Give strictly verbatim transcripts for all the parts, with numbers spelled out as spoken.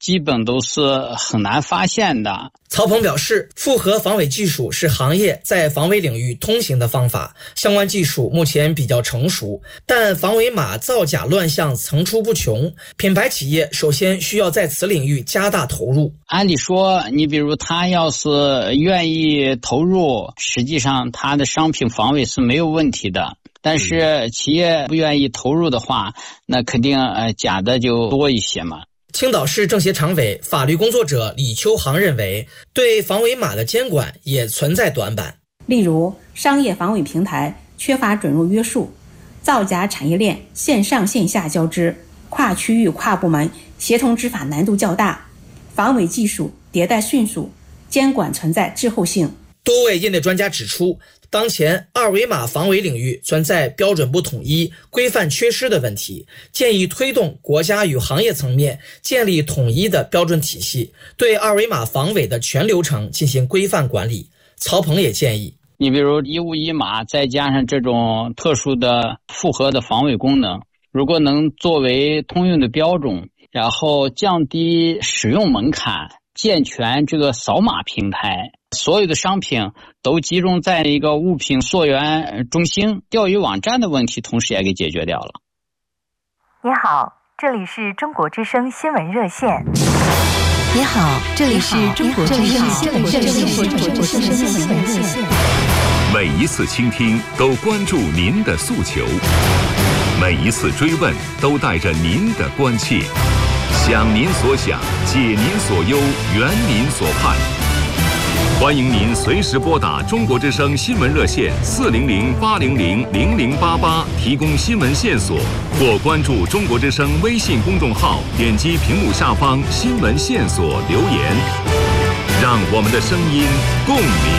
基本都是很难发现的。 曹鹏表示，复合防伪技术是行业在防伪领域通行的方法，相关技术目前比较成熟，但防伪码造假乱象层出不穷，品牌企业首先需要在此领域加大投入。 按理说，你比如他要是愿意投入，实际上他的商品防伪是没有问题的。但是企业不愿意投入的话，那肯定呃假的就多一些嘛。 青岛市政协常委、法律工作者李秋航认为，对防伪码的监管也存在短板。 例如，商业防伪平台缺乏准入约束，造假产业链线上线下交织，跨区域跨部门协同执法难度较大，防伪技术迭代迅速，监管存在滞后性。 多位业内专家指出，当前二维码防伪领域存在标准不统一、规范缺失的问题，建议推动国家与行业层面建立统一的标准体系，对二维码防伪的全流程进行规范管理。曹鹏也建议， 你比如一物一码，再加上这种特殊的复合的防伪功能，如果能作为通用的标准，然后降低使用门槛，健全这个扫码平台，所有的商品都集中在一个物品溯源中心，钓鱼网站的问题同时也给解决掉了。 你好，这里是中国之声新闻热线。 你好，这里是中国之声新闻热线。 每一次倾听都关注您的诉求，每一次追问都带着您的关切。想您所想，解您所忧，圆您所盼。欢迎您随时拨打中国之声新闻热线四零零八零零零零八八提供新闻线索，或关注中国之声微信公众号，点击屏幕下方新闻线索留言，让我们的声音共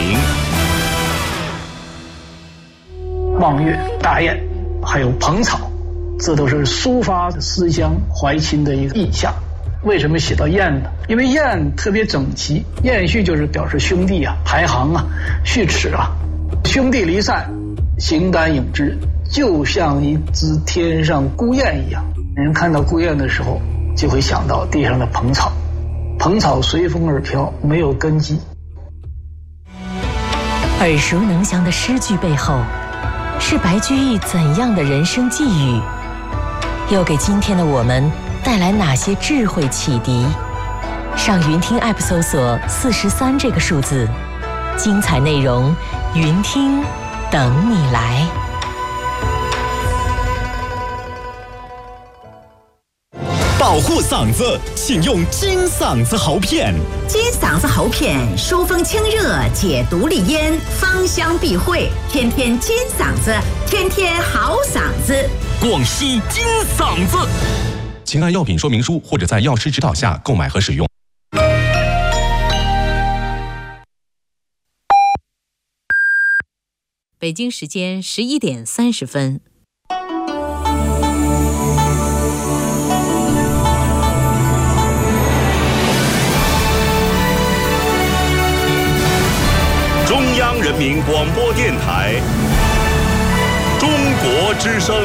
鸣。 望月、大雁，还有蓬草，这都是抒发思乡怀亲的一个意象。为什么写到雁呢？因为雁特别整齐，雁序就是表示兄弟啊、排行啊、序齿啊。兄弟离散，形单影只，就像一只天上孤雁一样。人看到孤雁的时候，就会想到地上的蓬草，蓬草随风而飘，没有根基。 耳熟能详的诗句背后，是白居易怎样的人生际遇？又给今天的我们带来哪些智慧启迪？上云听 App 搜索四十三这个数字，精彩内容云听等你来。 保护嗓子，请用金嗓子喉片。 金嗓子喉片疏风清热，解毒利咽，芳香避秽，天天金嗓子，天天好嗓子。 广西金嗓子。请按药品说明书或者在药师指导下购买和使用。 北京时间十一点三十分。 中央人民广播电台，中国之声。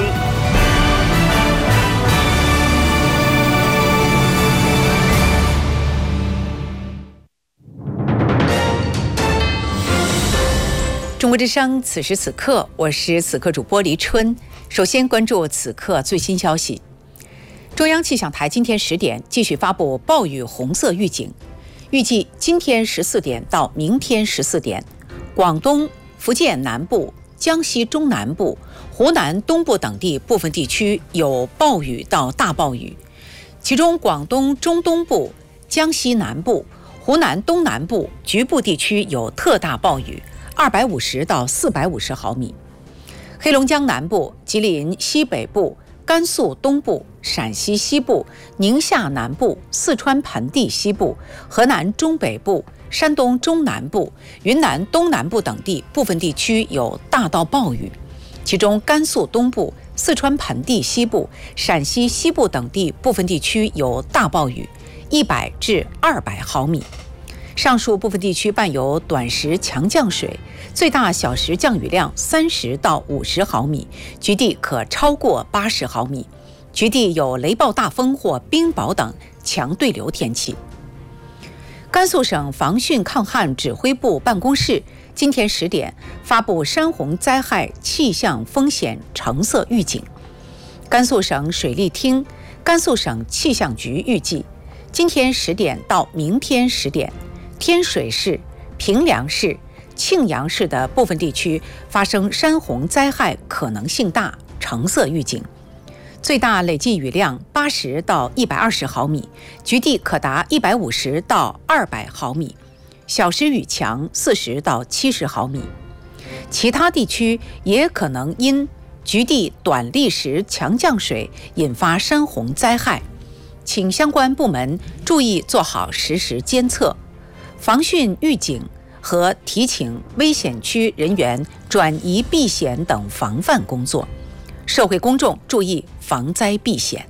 中国之声，此时此刻，我是此刻主播黎春。首先关注此刻最新消息。中央气象台今天十点继续发布暴雨红色预警，预计今天十四点到明天十四点，广东、福建南部、江西中南部、湖南东部等地部分地区有暴雨到大暴雨，其中广东中东部、江西南部、湖南东南部局部地区有特大暴雨，二百五十到四百五十毫米。黑龙江南部、吉林西北部、甘肃东部、陕西西部、宁夏南部、四川盆地西部、河南中北部、山东中南部、云南东南部等地部分地区有大到暴雨，其中甘肃东部、四川盆地西部、陕西西部等地部分地区有大暴雨，一百至二百毫米。上述部分地区伴有短时强降水，最大小时降雨量三十到五十毫米，局地可超过八十毫米。 局地有雷暴大风或冰雹等强对流天气。甘肃省防汛抗旱指挥部办公室今天十点发布山洪灾害气象风险橙色预警。甘肃省水利厅、甘肃省气象局预计，今天十点到明天十点，天水市、平凉市、庆阳市的部分地区发生山洪灾害可能性大，橙色预警。最大累计雨量八十到一百二十毫米，局地可达一百五十到二百毫米，小时雨强四十到七十毫米。其他地区也可能因局地短历时强降水引发山洪灾害，请相关部门注意做好实时监测、防汛预警和提醒危险区人员转移避险等防范工作。社会公众注意防灾避险。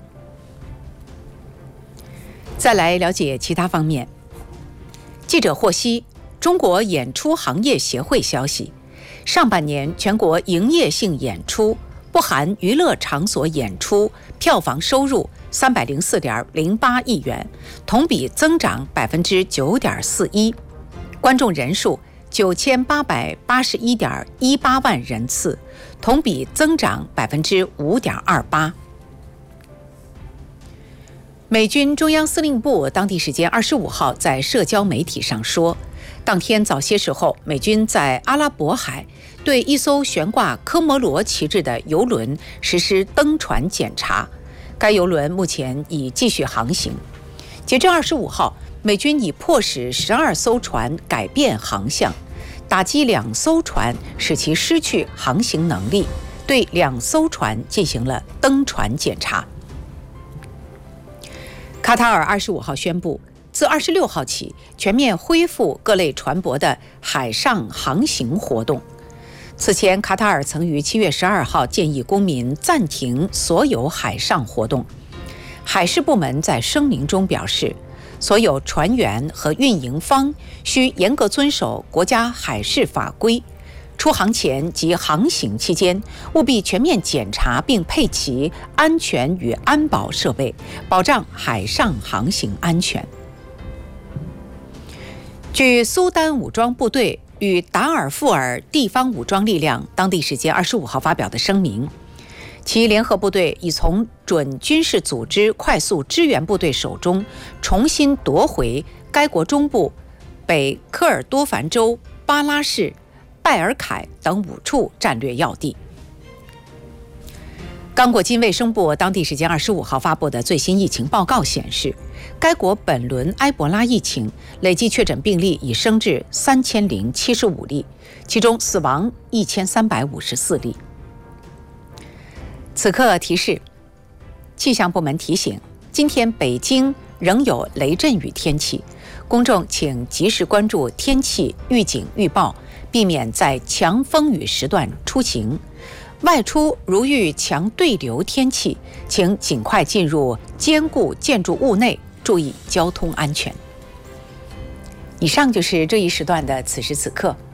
再来了解其他方面。记者获悉，中国演出行业协会消息，上半年全国营业性演出不含娱乐场所演出票房收入三百零四点零八亿元，同比增长百分之九点四一，观众人数九千八百八十一点一八万人次，同比增长百分之五点二八。美军中央司令部当地时间二十五号在社交媒体上说，当天早些时候，美军在阿拉伯海对一艘悬挂科摩罗旗帜的油轮实施登船检查，该油轮目前已继续航行。截至二十五号，美军已迫使十二艘船改变航向，打击两艘船，使其失去航行能力，对两艘船进行了登船检查。卡塔尔二十五号宣布，自二十六号起全面恢复各类船舶的海上航行活动。此前，卡塔尔曾于七月十二号建议公民暂停所有海上活动。海事部门在声明中表示，所有船员和运营方需严格遵守国家海事法规，出航前及航行期间务必全面检查并配齐安全与安保设备，保障海上航行安全。据苏丹武装部队与达尔富尔地方武装力量当地时间二十五号发表的声明，其联合部队已从准军事组织快速支援部队手中重新夺回该国中部北科尔多凡州巴拉市、拜尔凯等五处战略要地。刚果金卫生部当地时间二十五号发布的最新疫情报告显示，该国本轮埃博拉疫情累计确诊病例已升至三千零七十五例，其中死亡一千三百五十四例。此刻提示，气象部门提醒，今天北京仍有雷阵雨天气，公众请及时关注天气预警预报，避免在强风雨时段出行。外出如遇强对流天气，请尽快进入坚固建筑物内，注意交通安全。以上就是这一时段的此时此刻。